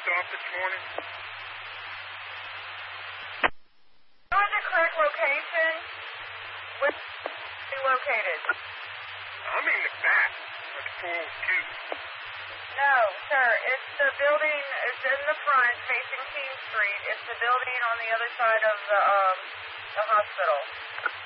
dropped off this morning? Where's the correct location? Where are you located? I'm in the back of 402. No, sir. It's the building. It's in the front, facing King Street. It's the building on the other side of the hospital.